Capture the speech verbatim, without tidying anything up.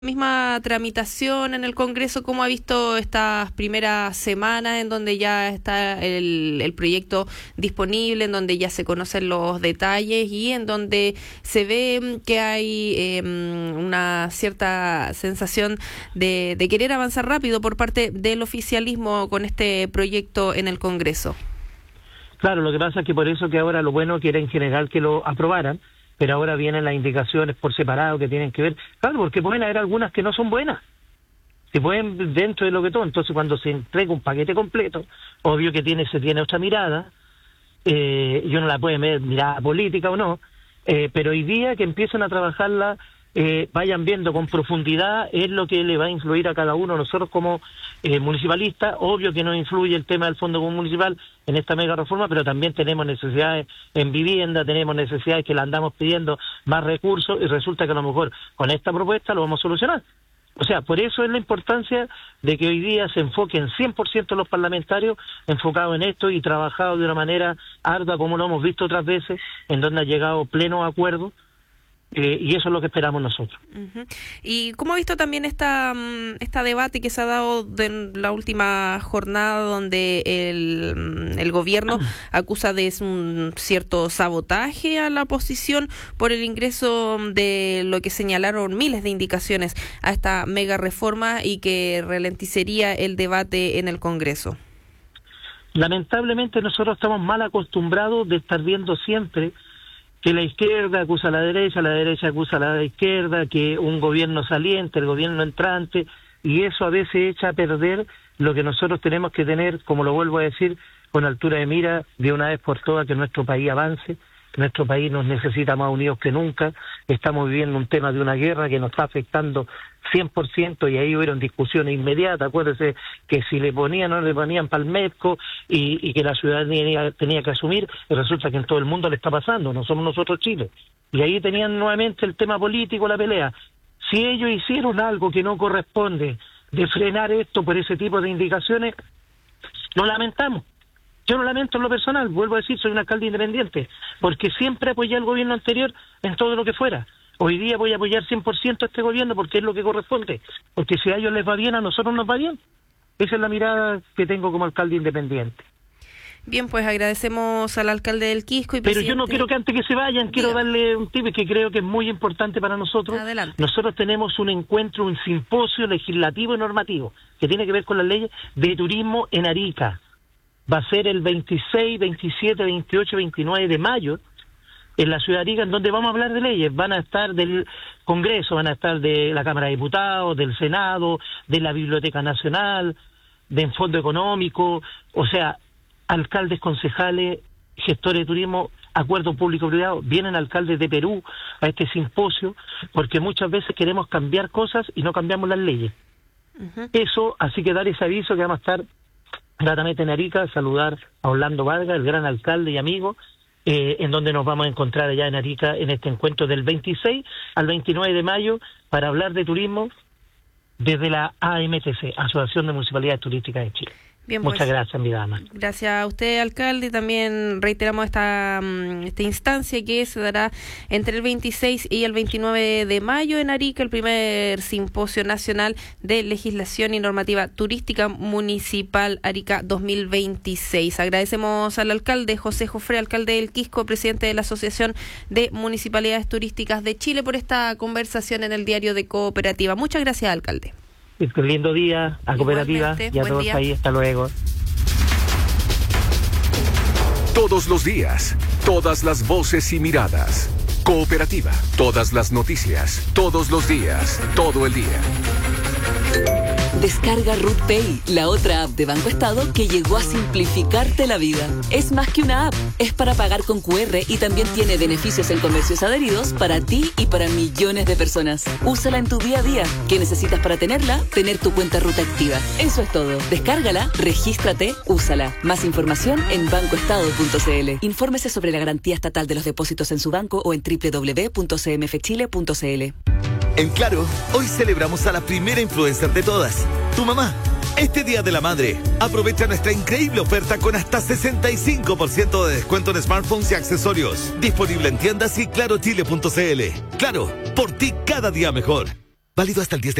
Misma tramitación en el Congreso, ¿cómo ha visto estas primeras semanas en donde ya está el, el proyecto disponible, en donde ya se conocen los detalles y en donde se ve que hay eh, una cierta sensación de, de querer avanzar rápido por parte del oficialismo con este proyecto en el Congreso? Claro, lo que pasa es que por eso que ahora lo bueno que era en general que lo aprobaran, pero ahora vienen las indicaciones por separado que tienen que ver, claro, porque pueden haber algunas que no son buenas, se pueden dentro de lo que todo, entonces cuando se entrega un paquete completo, obvio que tiene se tiene otra mirada, eh, yo no la puedo ver mirada política o no, eh, pero hoy día que empiezan a trabajarla, eh, vayan viendo con profundidad, es lo que le va a influir a cada uno. Nosotros como eh, municipalistas, obvio que nos influye el tema del Fondo Municipal en esta mega reforma, pero también tenemos necesidades en vivienda, tenemos necesidades que le andamos pidiendo más recursos y resulta que a lo mejor con esta propuesta lo vamos a solucionar. O sea, por eso es la importancia de que hoy día se enfoquen cien por ciento los parlamentarios enfocados en esto y trabajados de una manera ardua como lo hemos visto otras veces, en donde ha llegado pleno acuerdo. Eh, y eso es lo que esperamos nosotros. Uh-huh. ¿Y cómo ha visto también esta esta debate que se ha dado de la última jornada donde el, el gobierno acusa de un cierto sabotaje a la oposición por el ingreso de lo que señalaron miles de indicaciones a esta mega reforma y que ralentizaría el debate en el Congreso? Lamentablemente nosotros estamos mal acostumbrados de estar viendo siempre que la izquierda acusa a la derecha, la derecha acusa a la izquierda, que un gobierno saliente, el gobierno entrante, y eso a veces echa a perder lo que nosotros tenemos que tener, como lo vuelvo a decir, con altura de mira, de una vez por todas, que nuestro país avance. Nuestro país nos necesita más unidos que nunca, estamos viviendo un tema de una guerra que nos está afectando cien por ciento y ahí hubieron discusiones inmediatas, acuérdense que si le ponían o no le ponían palmetco y, y que la ciudadanía tenía que asumir, y resulta que en todo el mundo le está pasando, no somos nosotros Chile. Y ahí tenían nuevamente el tema político, la pelea. Si ellos hicieron algo que no corresponde de frenar esto por ese tipo de indicaciones, lo lamentamos. Yo lo lamento en lo personal, vuelvo a decir, soy un alcalde independiente, porque siempre apoyé al gobierno anterior en todo lo que fuera. Hoy día voy a apoyar cien por ciento a este gobierno porque es lo que corresponde, porque si a ellos les va bien, a nosotros nos va bien. Esa es la mirada que tengo como alcalde independiente. Bien, pues agradecemos al alcalde del Quisco y Pero presidente... yo no quiero que antes que se vayan, quiero Diga. darle un tip que creo que es muy importante para nosotros. Adelante. Nosotros tenemos un encuentro, un simposio legislativo y normativo que tiene que ver con las leyes de turismo en Arica. Va a ser el veintiséis, veintisiete, veintiocho, veintinueve de mayo en la ciudad de Arica, en donde vamos a hablar de leyes. Van a estar del Congreso, van a estar de la Cámara de Diputados, del Senado, de la Biblioteca Nacional, del Fondo Económico, o sea, alcaldes, concejales, gestores de turismo, acuerdos público-privados, vienen alcaldes de Perú a este simposio, porque muchas veces queremos cambiar cosas y no cambiamos las leyes. Uh-huh. Eso, así que dar ese aviso que vamos a estar gratamente en Arica, saludar a Orlando Vargas, el gran alcalde y amigo, eh, en donde nos vamos a encontrar allá en Arica en este encuentro del veintiséis al veintinueve de mayo para hablar de turismo desde la A M T C, Asociación de Municipalidades Turísticas de Chile. Bien, Muchas pues, gracias, mi dama. Gracias a usted, alcalde. También reiteramos esta, esta instancia que se dará entre el veintiséis y el veintinueve de mayo en Arica, el primer simposio nacional de legislación y normativa turística municipal Arica dos mil veintiséis. Agradecemos al alcalde José Jofré, alcalde del Quisco, presidente de la Asociación de Municipalidades Turísticas de Chile, por esta conversación en el diario de Cooperativa. Muchas gracias, alcalde. Un lindo día a Cooperativa y a todos ahí. Hasta luego. Todos los días, todas las voces y miradas. Cooperativa, todas las noticias, todos los días, todo el día. Descarga Root Pay, la otra app de Banco Estado que llegó a simplificarte la vida. Es más que una app, es para pagar con cu erre y también tiene beneficios en comercios adheridos para ti y para millones de personas. Úsala en tu día a día. ¿Qué necesitas para tenerla? Tener tu cuenta Ruta activa. Eso es todo. Descárgala, regístrate, úsala. Más información en banco estado punto c l. Infórmese sobre la garantía estatal de los depósitos en su banco o en doble u doble u doble u punto c m f chile punto c l. En Claro, hoy celebramos a la primera influencer de todas, tu mamá. Este Día de la Madre, aprovecha nuestra increíble oferta con hasta sesenta y cinco por ciento de descuento en smartphones y accesorios. Disponible en tiendas y claro chile punto c l. Claro, por ti cada día mejor. Válido hasta el diez de